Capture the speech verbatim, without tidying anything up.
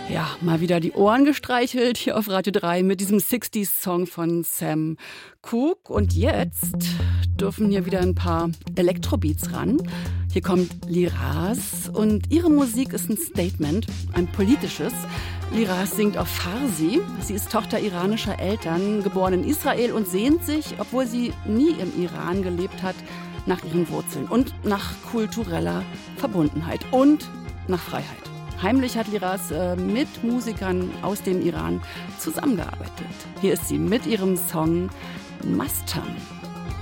Ja, mal wieder die Ohren gestreichelt hier auf Radio drei mit diesem sechziger-Song von Sam Cooke. Und jetzt dürfen hier wieder ein paar Elektrobeats ran. Hier kommt Liraz und ihre Musik ist ein Statement, ein politisches. Liraz singt auf Farsi. Sie ist Tochter iranischer Eltern, geboren in Israel und sehnt sich, obwohl sie nie im Iran gelebt hat, nach ihren Wurzeln und nach kultureller Verbundenheit und nach Freiheit. Heimlich hat Liraz äh, mit Musikern aus dem Iran zusammengearbeitet. Hier ist sie mit ihrem Song Mastam.